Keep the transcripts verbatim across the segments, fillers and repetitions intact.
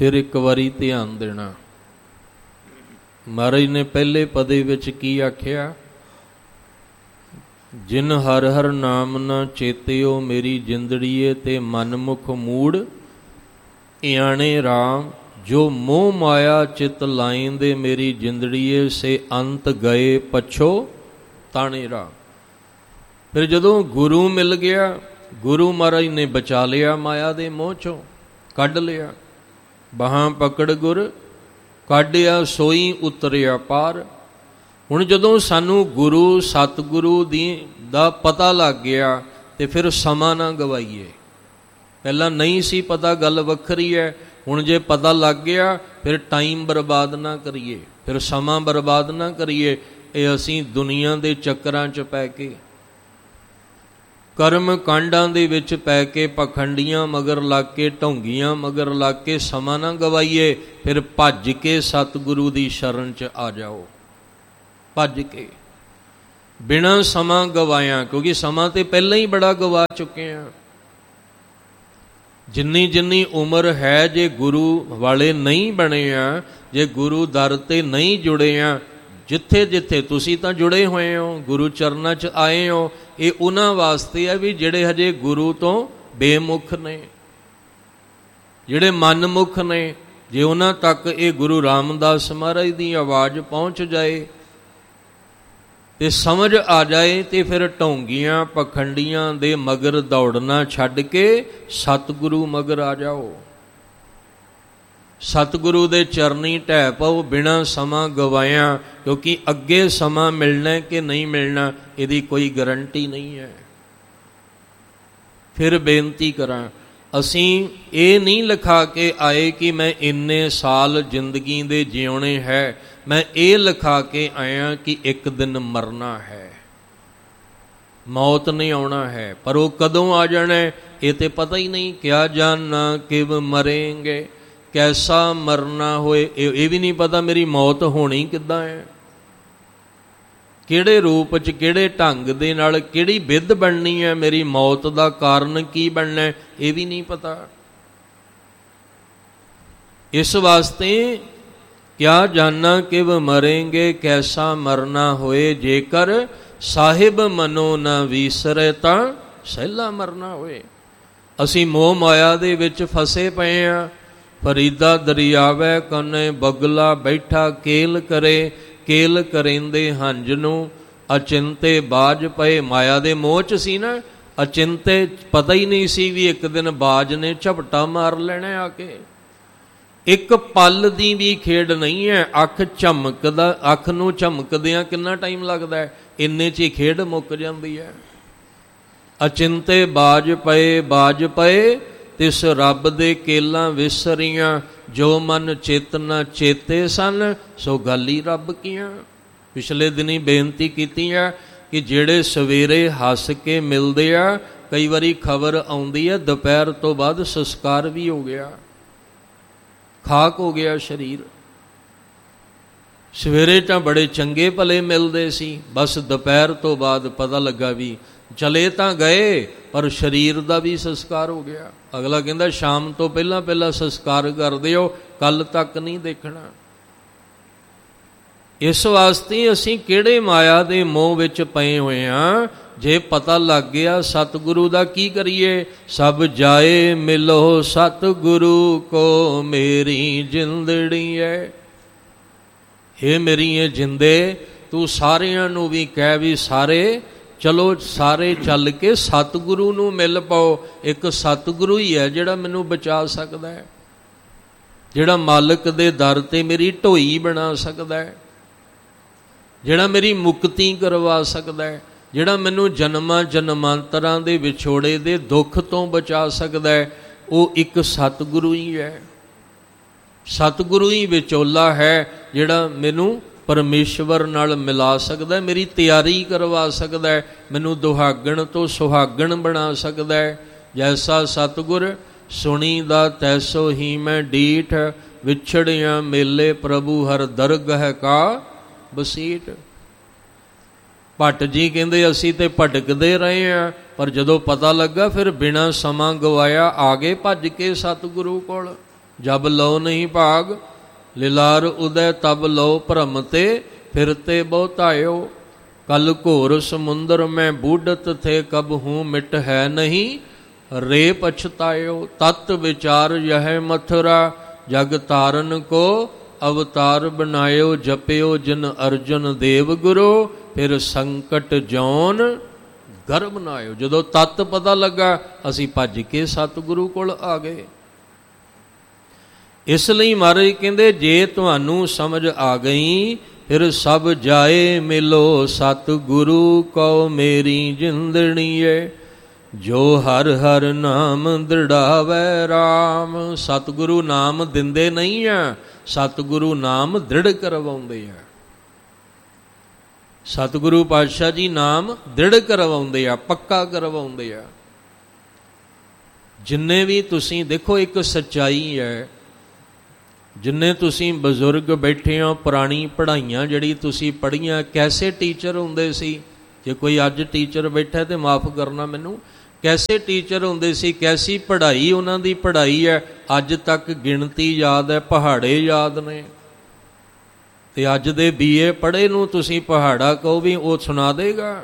ਫਿਰ ਇੱਕ ਵਾਰੀ ਧਿਆਨ ਦੇਣਾ। ਮਹਾਰਾਜ ਨੇ ਪਹਿਲੇ ਪਦੇ ਵਿੱਚ ਕੀ ਆਖਿਆ? ਜਿਨ ਹਰ ਹਰ ਨਾਮ ਨਾ ਚੇਤਿਓ ਮੇਰੀ ਜਿੰਦੜੀਏ ਤੇ ਮਨਮੁਖ ਮੂੜ ਇਆਣੇ ਰਾਮ ਜੋ ਮੋਹ ਮਾਇਆ ਚਿਤ ਲਾਇੰਦੇ ਮੇਰੀ ਜਿੰਦੜੀਏ ਸੇ ਅੰਤ ਗਏ ਪਛੋ ਤਾਣੇ ਰਾਮ। ਫਿਰ ਜਦੋਂ ਗੁਰੂ ਮਿਲ ਗਿਆ, ਗੁਰੂ ਮਹਾਰਾਜ ਨੇ ਬਚਾ ਲਿਆ, ਮਾਇਆ ਦੇ ਮੋਹ ਚੋਂ ਕੱਢ ਲਿਆ। ਬਾਹਾਂ ਪਕੜ ਗੁਰ ਕਾਢਿਆ ਸੋਈ ਉਤਰਿਆ ਪਾਰ। ਹੁਣ ਜਦੋਂ ਸਾਨੂੰ ਗੁਰੂ ਸਤਿਗੁਰੂ ਦੀ ਦਾ ਪਤਾ ਲੱਗ ਗਿਆ ਤੇ ਫਿਰ ਸਮਾਂ ਨਾ ਗਵਾਈਏ। ਪਹਿਲਾਂ ਨਹੀਂ ਸੀ ਪਤਾ, ਗੱਲ ਵੱਖਰੀ ਹੈ। ਹੁਣ ਜੇ ਪਤਾ ਲੱਗ ਗਿਆ ਫਿਰ ਟਾਈਮ ਬਰਬਾਦ ਨਾ ਕਰੀਏ, ਫਿਰ ਸਮਾਂ ਬਰਬਾਦ ਨਾ ਕਰੀਏ। ਇਹ ਅਸੀਂ ਦੁਨੀਆ ਦੇ ਚੱਕਰਾਂ 'ਚ ਪੈ ਕੇ, ਕਰਮ ਕਾਂਡਾਂ ਦੇ ਵਿੱਚ ਪੈ ਕੇ, ਪਖੰਡੀਆਂ ਮਗਰ ਲੱਗ ਕੇ, ਢੋਂਗੀਆਂ ਮਗਰ ਲੱਗ ਕੇ ਸਮਾਂ ਨਾ ਗਵਾਈਏ। ਫਿਰ ਭੱਜ ਕੇ ਸਤਿਗੁਰੂ ਦੀ ਸ਼ਰਨ 'ਚ ਆ ਜਾਓ, ਭੱਜ ਕੇ, ਬਿਨਾਂ ਸਮਾਂ ਗਵਾਇਆ। ਕਿਉਂਕਿ ਸਮਾਂ ਤੇ ਪਹਿਲਾਂ ਹੀ ਬੜਾ ਗਵਾ ਚੁੱਕੇ ਹਾਂ। ਜਿੰਨੀ ਜਿੰਨੀ ਉਮਰ ਹੈ, ਜੇ ਗੁਰੂ ਵਾਲੇ ਨਹੀਂ ਬਣੇ ਆ, ਜੇ ਗੁਰੂ ਦਰ 'ਤੇ ਨਹੀਂ ਜੁੜੇ ਆ, ਜਿੱਥੇ ਜਿੱਥੇ ਤੁਸੀਂ ਤਾਂ ਜੁੜੇ ਹੋਏ ਹੋ, ਗੁਰੂ ਚਰਨਾਂ 'ਚ ਆਏ ਹੋ, ਇਹ ਉਹਨਾਂ ਵਾਸਤੇ ਆ ਵੀ ਜਿਹੜੇ ਹਜੇ ਗੁਰੂ ਤੋਂ ਬੇਮੁਖ ਨੇ, ਜਿਹੜੇ ਮਨਮੁਖ ਨੇ। ਜੇ ਉਹਨਾਂ ਤੱਕ ਇਹ ਗੁਰੂ ਰਾਮਦਾਸ ਮਹਾਰਾਜ ਦੀ ਆਵਾਜ਼ ਪਹੁੰਚ ਜਾਏ ਤੇ ਸਮਝ ਆ ਜਾਏ, ਤੇ ਫਿਰ ਢੋਂਗੀਆਂ ਪਖੰਡੀਆਂ ਦੇ ਮਗਰ ਦੌੜਨਾ ਛੱਡ ਕੇ ਸਤਿਗੁਰੂ ਮਗਰ ਆ ਜਾਓ। ਸਤਿਗੁਰੂ ਦੇ ਚਰਨੀ ਢਹਿ ਪਾਓ ਬਿਨਾਂ ਸਮਾਂ ਗਵਾਇਆ। ਕਿਉਂਕਿ ਅੱਗੇ ਸਮਾਂ ਮਿਲਣਾ ਕਿ ਨਹੀਂ ਮਿਲਣਾ ਇਹਦੀ ਕੋਈ ਗਰੰਟੀ ਨਹੀਂ ਹੈ। ਫਿਰ ਬੇਨਤੀ ਕਰਾਂ, ਅਸੀਂ ਇਹ ਨਹੀਂ ਲਿਖਾ ਕੇ ਆਏ ਕਿ ਮੈਂ ਇੰਨੇ ਸਾਲ ਜ਼ਿੰਦਗੀ ਦੇ ਜਿਉਣੇ ਹੈ। ਮੈਂ ਇਹ ਲਿਖਾ ਕੇ ਆਇਆ ਕਿ ਇੱਕ ਦਿਨ ਮਰਨਾ ਹੈ, ਮੌਤ ਨਹੀਂ ਆਉਣਾ ਹੈ। ਪਰ ਉਹ ਕਦੋਂ ਆ ਜਾਣਾ ਇਹ ਤੇ ਪਤਾ ਹੀ ਨਹੀਂ। ਕਿਆ ਜਾਨਣਾ ਕਿਵ ਮਰੇਂਗੇ, ਕੈਸਾ ਮਰਨਾ ਹੋਏ, ਇਹ ਵੀ ਨਹੀਂ ਪਤਾ ਮੇਰੀ ਮੌਤ ਹੋਣੀ ਕਿੱਦਾਂ ਹੈ, ਕਿਹੜੇ ਰੂਪ 'ਚ, ਕਿਹੜੇ ਢੰਗ ਦੇ ਨਾਲ, ਕਿਹੜੀ ਵਿਧ ਬਣਨੀ ਹੈ, ਮੇਰੀ ਮੌਤ ਦਾ ਕਾਰਨ ਕੀ ਬਣਨਾ ਇਹ ਵੀ ਨਹੀਂ ਪਤਾ। ਇਸ ਵਾਸਤੇ ਕਿਆ ਜਾਨਾ ਕਿਵ ਮਰੇਂਗੇ, ਕੈਸਾ ਮਰਨਾ ਹੋਏ, ਜੇਕਰ ਸਾਹਿਬ ਮਨੋ ਨਾ ਵੀਸਰੇ ਤਾਂ ਸਹਿਲਾ ਮਰਨਾ ਹੋਏ। ਅਸੀਂ ਮੋਹ ਮਾਇਆ ਦੇ ਵਿੱਚ ਫਸੇ ਪਏ ਹਾਂ। ਫਰੀਦਾ ਦਰਿਆਵੇ ਕਨੇ ਬਗਲਾ ਬੈਠਾ ਕੇਲ ਕਰੇ, ਕੇਲ ਕਰੇਂਦੇ ਹੰਝ ਨੂੰ ਅਚਿੰਤੇ ਬਾਜ ਪਏ। ਮਾਇਆ ਦੇ ਮੋਹ 'ਚ ਸੀ ਨਾ, ਅਚਿੰਤੇ, ਪਤਾ ਹੀ ਨਹੀਂ ਸੀ ਵੀ ਇੱਕ ਦਿਨ ਬਾਜ ਨੇ ਝਪਟਾ ਮਾਰ ਲੈਣਾ ਆ ਕੇ। ਇੱਕ ਪਲ ਦੀ ਵੀ ਖੇਡ ਨਹੀਂ ਹੈ। ਅੱਖ ਝਮਕਦਾ, ਅੱਖ ਨੂੰ ਝਮਕਦਿਆਂ ਕਿੰਨਾ ਟਾਈਮ ਲੱਗਦਾ ਹੈ, ਇੰਨੇ 'ਚ ਹੀ ਖੇਡ ਮੁੱਕ ਜਾਂਦੀ ਹੈ। ਅਚਿੰਤੇ ਬਾਜ ਪਏ, ਬਾਜ ਪਏ ਤਿਸ ਰੱਬ ਦੇ ਕੇਲਾਂ ਵਿਸਰੀਆਂ, ਜੋ ਮਨ ਚੇਤਨਾ ਚੇਤੇ ਸਨ ਸੋ ਗਾਲੀ ਰੱਬ ਕੀਆਂ। ਪਿਛਲੇ ਦਿਨੀ ਬੇਨਤੀ ਕੀਤੀ ਆ ਕਿ ਜਿਹੜੇ ਸਵੇਰੇ ਹੱਸ ਕੇ ਮਿਲਦੇ ਆ, ਕਈ ਵਾਰੀ ਖਬਰ ਆਉਂਦੀ ਹੈ ਦੁਪਹਿਰ ਤੋਂ ਬਾਅਦ ਸੰਸਕਾਰ ਵੀ ਹੋ ਗਿਆ, ਖਾਕ ਹੋ ਗਿਆ ਸਰੀਰ। ਸਵੇਰੇ ਤਾਂ ਬੜੇ ਚੰਗੇ ਭਲੇ ਮਿਲਦੇ ਸੀ, ਬਸ ਦੁਪਹਿਰ ਤੋਂ ਬਾਅਦ ਪਤਾ ਲੱਗਾ ਵੀ ਚਲੇ ਤਾਂ ਗਏ ਪਰ ਸਰੀਰ ਦਾ ਵੀ ਸੰਸਕਾਰ ਹੋ ਗਿਆ। ਅਗਲਾ ਕਹਿੰਦਾ ਸ਼ਾਮ ਤੋਂ ਪਹਿਲਾਂ ਪਹਿਲਾਂ ਸੰਸਕਾਰ ਕਰ ਦਿਓ, ਕੱਲ ਤੱਕ ਨਹੀਂ ਦੇਖਣਾ। ਇਸ ਵਾਸਤੇ ਅਸੀਂ ਕਿਹੜੇ ਮਾਇਆ ਦੇ ਮੋਹ ਵਿੱਚ ਪਏ ਹੋਏ ਹਾਂ। ਜੇ ਪਤਾ ਲੱਗ ਗਿਆ ਸਤਿਗੁਰੂ ਦਾ, ਕੀ ਕਰੀਏ? ਸਭ ਜਾਏ ਮਿਲੋ ਸਤਿਗੁਰੂ ਕੋ ਮੇਰੀ ਜਿੰਦੜੀ ਹੈ। ਹੇ ਮੇਰੀ ਇਹ ਜਿੰਦੇ, ਤੂੰ ਸਾਰਿਆਂ ਨੂੰ ਵੀ ਕਹਿ ਵੀ ਸਾਰੇ ਚਲੋ, ਸਾਰੇ ਚੱਲ ਕੇ ਸਤਿਗੁਰੂ ਨੂੰ ਮਿਲ ਪਾਓ। ਇੱਕ ਸਤਿਗੁਰੂ ਹੀ ਹੈ ਜਿਹੜਾ ਮੈਨੂੰ ਬਚਾ ਸਕਦਾ ਹੈ, ਜਿਹੜਾ ਮਾਲਕ ਦੇ ਦਰ 'ਤੇ ਮੇਰੀ ਢੋਈ ਬਣਾ ਸਕਦਾ ਹੈ, ਜਿਹੜਾ ਮੇਰੀ ਮੁਕਤੀ ਕਰਵਾ ਸਕਦਾ ਹੈ, ਜਿਹੜਾ ਮੈਨੂੰ ਜਨਮਾਂ ਜਨਮਾਂਤਰਾਂ ਦੇ ਵਿਛੋੜੇ ਦੇ ਦੁੱਖ ਤੋਂ ਬਚਾ ਸਕਦਾ ਹੈ। ਉਹ ਇੱਕ ਸਤਿਗੁਰੂ ਹੀ ਹੈ। ਸਤਿਗੁਰੂ ਹੀ ਵਿਚੋਲਾ ਹੈ ਜਿਹੜਾ ਮੈਨੂੰ ਪਰਮੇਸ਼ਵਰ ਨਾਲ ਮਿਲਾ ਸਕਦਾ ਹੈ, ਮੇਰੀ ਤਿਆਰੀ ਕਰਵਾ ਸਕਦਾ ਹੈ, ਮੈਨੂੰ ਦੁਹਾਗਣ ਤੋਂ ਸੁਹਾਗਣ ਬਣਾ ਸਕਦਾ ਹੈ। ਜੈਸਾ ਸਤਿਗੁਰ ਸੁਣੀ ਦਾ ਤੈਸੋ ਹੀ ਮੈਂ ਡੀਠ, ਵਿਛੜਿਆ ਮੇਲੇ ਪ੍ਰਭੂ ਹਰ ਦਰਗਹ ਕਾ ਬਸੀਟ। ਭੱਟ ਜੀ ਕਹਿੰਦੇ ਅਸੀਂ ਤੇ ਭਟਕਦੇ ਰਹੇ ਹਾਂ, ਪਰ ਜਦੋਂ ਪਤਾ ਲੱਗਾ ਫਿਰ ਬਿਨਾਂ ਸਮਾਂ ਗਵਾਇਆ ਆ ਗਏ ਭੱਜ ਕੇ ਸਤਿਗੁਰੂ ਕੋਲ। ਜਬ ਲਉ ਨਹੀਂ ਭਾਗ, ਲਿਲਾਰ ਉਦੈ ਤਬ ਲਉ ਭਰਮ ਤੇ, ਫਿਰਤੇ ਬਹੁਤਾਇਓ। ਕਲ ਘੋਰ ਸਮੁੰਦਰ ਮੈਂ ਬੂਢਤ ਥੇ, ਕਬ ਹੂੰ ਮਿਟ ਹੈ ਨਹੀਂ, ਰੇ ਪਛਤਾਇਓ। ਤਤ ਵਿਚਾਰ ਯਹ ਮਥੁਰਾ, ਜਗ ਤਾਰਨ ਕੋ ਅਵਤਾਰ ਬਣਾਇਓ। ਜਪਿਓ ਜਿਨ ਅਰਜਨ ਦੇਵ ਗੁਰੂ, ਫਿਰ ਸੰਕਟ ਜੌਨ ਗਰ ਬਣਾਇਓ। ਜਦੋਂ ਤਤ ਪਤਾ ਲੱਗਾ, ਅਸੀਂ ਭੱਜ ਕੇ ਸਤਿਗੁਰੂ ਕੋਲ ਆ ਗਏ। ਇਸ ਲਈ ਮਹਾਰਾਜ ਕਹਿੰਦੇ, ਜੇ ਤੁਹਾਨੂੰ ਸਮਝ ਆ ਗਈ, ਫਿਰ ਸਭ ਜਾਏ ਮਿਲੋ ਸਤਿਗੁਰੂ ਕਉ, ਮੇਰੀ ਜਿੰਦੜੀਏ। ਜੋ ਹਰ ਹਰ ਨਾਮ ਦ੍ਰਿੜਾਵੈ ਰਾਮ। ਸਤਿਗੁਰੂ ਨਾਮ ਦਿੰਦੇ ਨਹੀਂ ਆ, ਸਤਿਗੁਰੂ ਨਾਮ ਦ੍ਰਿੜ ਕਰਵਾਉਂਦੇ ਆ। ਸਤਿਗੁਰੂ ਪਾਤਸ਼ਾਹ ਜੀ ਨਾਮ ਦ੍ਰਿੜ ਕਰਵਾਉਂਦੇ ਆ, ਪੱਕਾ ਕਰਵਾਉਂਦੇ ਆ। ਜਿੰਨੇ ਵੀ ਤੁਸੀਂ ਦੇਖੋ, ਇੱਕ ਸੱਚਾਈ ਹੈ, ਜਿੰਨੇ ਤੁਸੀਂ ਬਜ਼ੁਰਗ ਬੈਠੇ ਹੋ, ਪੁਰਾਣੀ ਪੜ੍ਹਾਈਆਂ ਜਿਹੜੀ ਤੁਸੀਂ ਪੜ੍ਹੀਆਂ, ਕੈਸੇ ਟੀਚਰ ਹੁੰਦੇ ਸੀ। ਜੇ ਕੋਈ ਅੱਜ ਟੀਚਰ ਬੈਠਾ ਤੇ ਮਾਫ ਕਰਨਾ ਮੈਨੂੰ, ਕੈਸੇ ਟੀਚਰ ਹੁੰਦੇ ਸੀ, ਕੈਸੀ ਪੜ੍ਹਾਈ ਉਹਨਾਂ ਦੀ ਪੜ੍ਹਾਈ ਹੈ। ਅੱਜ ਤੱਕ ਗਿਣਤੀ ਯਾਦ ਹੈ, ਪਹਾੜੇ ਯਾਦ ਨੇ। ਤੇ ਅੱਜ ਦੇ ਬੀਏ ਪੜ੍ਹੇ ਨੂੰ ਤੁਸੀਂ ਪਹਾੜਾ ਕਹੋ ਵੀ ਉਹ ਸੁਣਾ ਦੇਗਾ।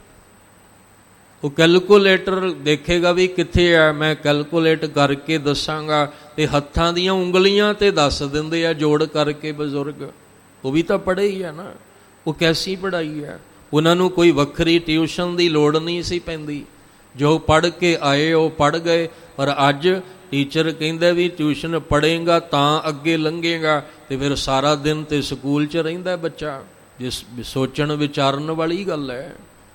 ਉਹ ਕੈਲਕੂਲੇਟਰ ਦੇਖੇਗਾ ਵੀ ਕਿੱਥੇ ਆ, ਮੈਂ ਕੈਲਕੂਲੇਟ ਕਰਕੇ ਦੱਸਾਂਗਾ, ਤੇ ਹੱਥਾਂ ਦੀਆਂ ਉਂਗਲੀਆਂ ਤੇ ਦੱਸ ਦਿੰਦੇ ਆ ਜੋੜ ਕਰਕੇ ਬਜ਼ੁਰਗ। ਉਹ ਵੀ ਤਾਂ ਪੜ੍ਹੇ ਹੀ ਆ ਨਾ। ਉਹ ਕੈਸੀ ਪੜ੍ਹਾਈ ਹੈ। ਉਹਨਾਂ ਨੂੰ ਕੋਈ ਵੱਖਰੀ ਟਿਊਸ਼ਨ ਦੀ ਲੋੜ ਨਹੀਂ ਸੀ ਪੈਂਦੀ, ਜੋ ਪੜ੍ਹ ਕੇ ਆਏ ਉਹ ਪੜ੍ਹ ਗਏ। ਪਰ ਅੱਜ ਟੀਚਰ ਕਹਿੰਦਾ ਵੀ ਟਿਊਸ਼ਨ ਪੜ੍ਹੇਗਾ ਤਾਂ ਅੱਗੇ ਲੰਘੇਗਾ, ਤੇ ਫਿਰ ਸਾਰਾ ਦਿਨ ਤੇ ਸਕੂਲ 'ਚ ਰਹਿੰਦਾ ਬੱਚਾ। ਜਿਸ ਸੋਚਣ ਵਿਚਾਰਨ ਵਾਲੀ ਗੱਲ ਹੈ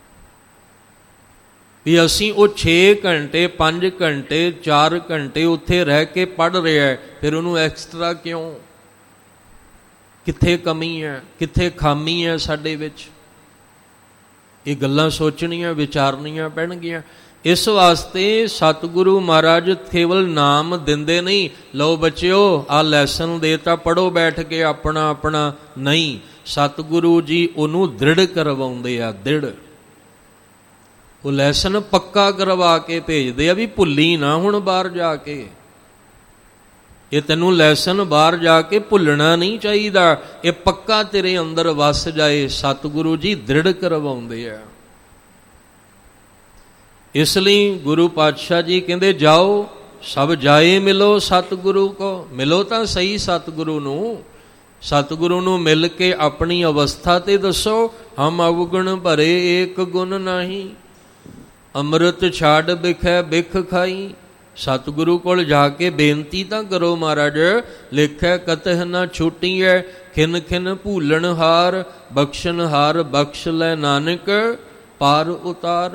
ਵੀ ਅਸੀਂ ਉਹ ਛੇ ਘੰਟੇ ਪੰਜ ਘੰਟੇ ਚਾਰ ਘੰਟੇ ਉੱਥੇ ਰਹਿ ਕੇ ਪੜ੍ਹ ਰਿਹਾ, ਫਿਰ ਉਹਨੂੰ ਐਕਸਟਰਾ ਕਿਉਂ? ਕਿੱਥੇ ਕਮੀ ਹੈ, ਕਿੱਥੇ ਖਾਮੀ ਹੈ ਸਾਡੇ ਵਿੱਚ? ਇਹ ਗੱਲਾਂ ਸੋਚਣੀਆਂ ਵਿਚਾਰਨੀਆਂ ਪੈਣਗੀਆਂ। ਇਸ ਵਾਸਤੇ ਸਤਿਗੁਰੂ ਮਹਾਰਾਜ ਕੇਵਲ ਨਾਮ ਦਿੰਦੇ ਨਹੀਂ, ਲਓ ਬੱਚਿਓ ਆਹ ਲੈਸਨ ਦੇ ਤਾਂ ਪੜ੍ਹੋ ਬੈਠ ਕੇ ਆਪਣਾ ਆਪਣਾ, ਨਹੀਂ। ਸਤਿਗੁਰੂ ਜੀ ਉਹਨੂੰ ਦ੍ਰਿੜ ਕਰਵਾਉਂਦੇ ਆ, ਦ੍ਰਿੜ। ਉਹ ਲੈਸਨ ਪੱਕਾ ਕਰਵਾ ਕੇ ਭੇਜਦੇ ਆ ਵੀ ਭੁੱਲੀ ਨਾ ਹੁਣ ਬਾਹਰ ਜਾ ਕੇ। ਇਹ ਤੈਨੂੰ ਲੈਸਨ ਬਾਹਰ ਜਾ ਕੇ ਭੁੱਲਣਾ ਨਹੀਂ ਚਾਹੀਦਾ, ਇਹ ਪੱਕਾ ਤੇਰੇ ਅੰਦਰ ਵਸ ਜਾਏ। ਸਤਿਗੁਰੂ ਜੀ ਦ੍ਰਿੜ ਕਰਵਾਉਂਦੇ ਆ। ਇਸ ਲਈ ਗੁਰੂ ਪਾਤਸ਼ਾਹ ਜੀ ਕਹਿੰਦੇ, ਜਾਓ ਸਭ ਜਾਏ ਮਿਲੋ ਸਤਿਗੁਰੂ ਕੋ। ਮਿਲੋ ਤਾਂ ਸਹੀ ਸਤਿਗੁਰੂ ਨੂੰ। ਸਤਿਗੁਰੂ ਨੂੰ ਮਿਲ ਕੇ ਆਪਣੀ ਅਵਸਥਾ ਤੇ ਦੱਸੋ, ਹਮ ਅਵਗੁਣ ਭਰੇ ਏਕ ਗੁਣ ਨਹੀਂ, ਅੰਮ੍ਰਿਤ ਛਾੜ ਬਿਖੈ ਬਿਖ ਖਾਈ। ਸਤਿਗੁਰੂ ਕੋਲ ਜਾ ਕੇ ਬੇਨਤੀ ਤਾਂ ਕਰੋ, ਮਹਾਰਾਜ ਲਿਖੈ ਕਤਹਿ ਨਾ ਛੁਟੀਐ, ਖਿਨ ਖਿਨ ਭੂਲਣ ਹਾਰ, ਬਖਸ਼ਣ ਹਾਰ ਬਖਸ਼ ਲੈ ਨਾਨਕ ਪਾਰ ਉਤਾਰ।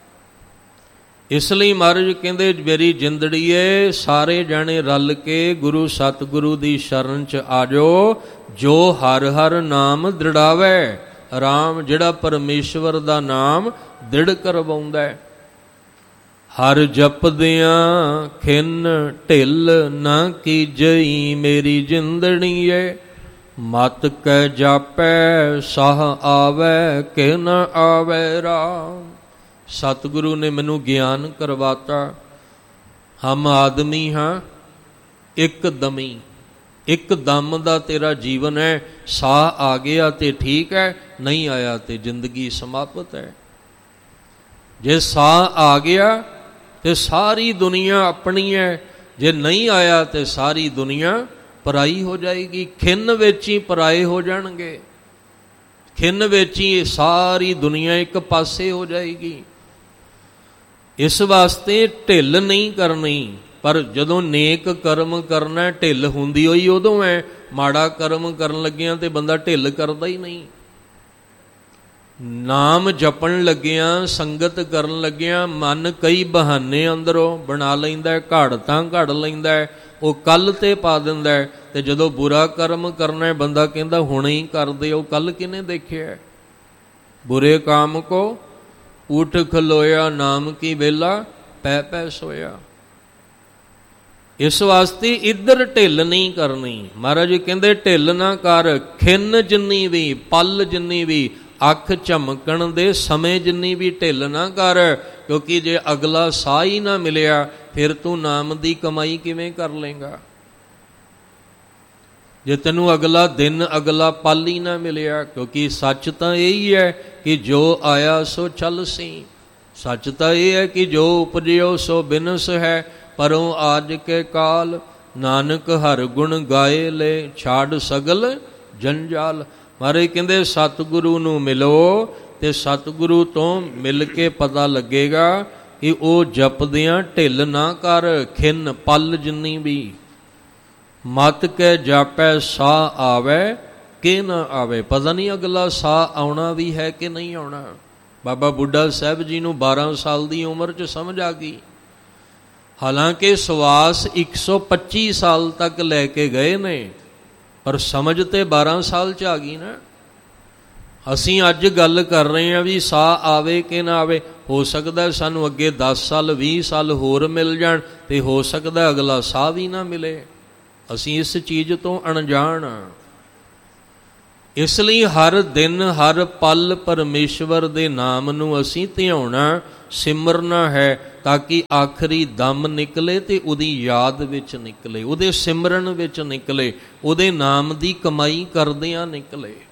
ਇਸ ਲਈ ਮਹਾਰਾਜ ਕਹਿੰਦੇ, ਮੇਰੀ ਜਿੰਦੜੀਏ ਸਾਰੇ ਜਾਣੇ ਰਲ ਕੇ ਗੁਰੂ ਸਤਿਗੁਰੂ ਦੀ ਸ਼ਰਨ 'ਚ ਆ ਜਾਓ। ਜੋ ਹਰ ਹਰ ਨਾਮ ਦ੍ਰਿੜਾਵੇ ਰਾਮ, ਜਿਹੜਾ ਪਰਮੇਸ਼ਵਰ ਦਾ ਨਾਮ ਦ੍ਰਿੜ ਕਰਵਾਉਂਦਾ। ਹਰ ਜਪਦਿਆਂ ਖਿੰਨ ਢਿੱਲ ਨਾ ਕੀਜਈ, ਮੇਰੀ ਜਿੰਦੜੀਏ ਮਤ ਕੈ ਜਾਪੈ ਸਾਹ ਆਵੈ ਕਿ ਨ ਆਵੈ ਰਾਮ। ਸਤਿਗੁਰੂ ਨੇ ਮੈਨੂੰ ਗਿਆਨ ਕਰਵਾਤਾ। ਹਮ ਆਦਮੀ ਹਾਂ ਇੱਕ ਦਮੀ, ਇੱਕ ਦਮ ਦਾ ਤੇਰਾ ਜੀਵਨ ਹੈ। ਸਾਹ ਆ ਗਿਆ ਤੇ ਠੀਕ ਹੈ, ਨਹੀਂ ਆਇਆ ਤੇ ਜ਼ਿੰਦਗੀ ਸਮਾਪਤ ਹੈ। ਜੇ ਸਾਹ ਆ ਗਿਆ ਤੇ ਸਾਰੀ ਦੁਨੀਆ ਆਪਣੀ ਹੈ, ਜੇ ਨਹੀਂ ਆਇਆ ਤੇ ਸਾਰੀ ਦੁਨੀਆ ਪਰਾਈ ਹੋ ਜਾਏਗੀ। ਖਿੰਨ ਵਿੱਚ ਹੀ ਪਰਾਏ ਹੋ ਜਾਣਗੇ, ਖਿੰਨ ਵਿੱਚ ਹੀ ਸਾਰੀ ਦੁਨੀਆ ਇੱਕ ਪਾਸੇ ਹੋ ਜਾਏਗੀ। ਇਸ ਵਾਸਤੇ ਢਿੱਲ ਨਹੀਂ ਕਰਨੀ। ਪਰ ਜਦੋਂ ਨੇਕ ਕਰਮ ਕਰਨਾ ਢਿੱਲ ਹੁੰਦੀ ਹੋਈ ਉਦੋਂ ਹੈ। ਮਾੜਾ ਕਰਮ ਕਰਨ ਲੱਗਿਆਂ ਤੇ ਬੰਦਾ ਢਿੱਲ ਕਰਦਾ ਹੀ ਨਹੀਂ। ਨਾਮ ਜਪਣ ਲੱਗਿਆਂ, ਸੰਗਤ ਕਰਨ ਲੱਗਿਆਂ ਮਨ ਕਈ ਬਹਾਨੇ ਅੰਦਰੋਂ ਬਣਾ ਲੈਂਦਾ, ਘਾੜਤਾਂ ਘੜ ਲੈਂਦਾ, ਉਹ ਕੱਲ ਤੇ ਪਾ ਦਿੰਦਾ। ਤੇ ਜਦੋਂ ਬੁਰਾ ਕਰਮ ਕਰਨਾ ਬੰਦਾ ਕਹਿੰਦਾ ਹੁਣੇ ਹੀ ਕਰਦੇ, ਉਹ ਕੱਲ ਕਿਹਨੇ ਦੇਖਿਆ? ਬੁਰੇ ਕਾਮ ਕੋ ਉਠ ਖਲੋਇਆ, ਨਾਮ ਕੀ ਵੇਲਾ ਪੈ ਪੈ ਸੋਇਆ। ਇਸ ਵਾਸਤੇ ਇੱਧਰ ਢਿੱਲ ਨਹੀਂ ਕਰਨੀ। ਮਹਾਰਾਜ ਕਹਿੰਦੇ ਢਿੱਲ ਨਾ ਕਰ, ਖਿੰਨ ਜਿੰਨੀ ਵੀ, ਪਲ ਜਿੰਨੀ ਵੀ, ਅੱਖ ਝਮਕਣ ਦੇ ਸਮੇਂ ਜਿੰਨੀ ਵੀ ਢਿੱਲ ਨਾ ਕਰ। ਕਿਉਂਕਿ ਜੇ ਅਗਲਾ ਸਾਹ ਹੀ ਨਾ ਮਿਲਿਆ ਫਿਰ ਤੂੰ ਨਾਮ ਦੀ ਕਮਾਈ ਕਿਵੇਂ ਕਰ ਲੇਗਾ? ਜੇ ਤੈਨੂੰ ਅਗਲਾ ਦਿਨ ਅਗਲਾ ਪਲ ਹੀ ਨਾ ਮਿਲਿਆ, ਕਿਉਂਕਿ ਸੱਚ ਤਾਂ ਇਹੀ ਹੈ ਕਿ ਜੋ ਆਇਆ ਸੋ ਚੱਲ ਸੀ। ਸੱਚ ਤਾਂ ਇਹ ਹੈ ਕਿ ਜੋ ਉਪਜਿਓ ਸੋ ਬਿਨਸ ਹੈ, ਪਰੋਂ ਆਜ ਕੇ ਕਾਲ। ਨਾਨਕ ਹਰ ਗੁਣ ਗਾਏ ਲੈ, ਛਾੜ ਸਗਲ ਜੰਜਾਲ। ਮਹਾਰਾਜ ਕਹਿੰਦੇ ਸਤਿਗੁਰੂ ਨੂੰ ਮਿਲੋ ਤੇ ਸਤਿਗੁਰੂ ਤੋਂ ਮਿਲ ਕੇ ਪਤਾ ਲੱਗੇਗਾ ਕਿ ਉਹ ਜਪਦਿਆਂ ਢਿੱਲ ਨਾ ਕਰ, ਖਿੰਨ ਪਲ ਜਿੰਨੀ ਵੀ। ਮਤ ਕੇ ਜਾਪੈ ਸਾਹ ਆਵੇ ਕਿ ਨਾ ਆਵੇ, ਪਤਾ ਨਹੀਂ ਅਗਲਾ ਸਾਹ ਆਉਣਾ ਵੀ ਹੈ ਕਿ ਨਹੀਂ ਆਉਣਾ। ਬਾਬਾ ਬੁੱਢਾ ਸਾਹਿਬ ਜੀ ਨੂੰ ਬਾਰਾਂ ਸਾਲ ਦੀ ਉਮਰ 'ਚ ਸਮਝ ਆ ਗਈ, ਹਾਲਾਂਕਿ ਸਵਾਸ ਇੱਕ ਸੌ ਪੱਚੀ ਸਾਲ ਤੱਕ ਲੈ ਕੇ ਗਏ ਨੇ, ਪਰ ਸਮਝ ਤੇ ਬਾਰਾਂ ਸਾਲ 'ਚ ਆ ਗਈ ਨਾ। ਅਸੀਂ ਅੱਜ ਗੱਲ ਕਰ ਰਹੇ ਹਾਂ ਵੀ ਸਾਹ ਆਵੇ ਕਿ ਨਾ ਆਵੇ, ਹੋ ਸਕਦਾ ਸਾਨੂੰ ਅੱਗੇ ਦਸ ਸਾਲ ਵੀਹ ਸਾਲ ਹੋਰ ਮਿਲ ਜਾਣ ਤੇ ਹੋ ਸਕਦਾ ਅਗਲਾ ਸਾਹ ਵੀ ਨਾ ਮਿਲੇ। ਅਸੀਂ ਇਸ ਚੀਜ਼ ਤੋਂ ਅਣਜਾਣ ਹਾਂ। ਇਸ ਲਈ ਹਰ ਦਿਨ ਹਰ ਪਲ ਪਰਮੇਸ਼ਵਰ ਦੇ ਨਾਮ ਨੂੰ ਅਸੀਂ ਧਿਆਉਣਾ, ਸਿਮਰਨਾ ਹੈ, ਤਾਂ ਕਿ ਆਖਰੀ ਦਮ ਨਿਕਲੇ ਤੇ ਉਹਦੀ ਯਾਦ ਵਿੱਚ ਨਿਕਲੇ, ਉਹਦੇ ਸਿਮਰਨ ਵਿੱਚ ਨਿਕਲੇ, ਉਹਦੇ ਨਾਮ ਦੀ ਕਮਾਈ ਕਰਦਿਆਂ ਨਿਕਲੇ।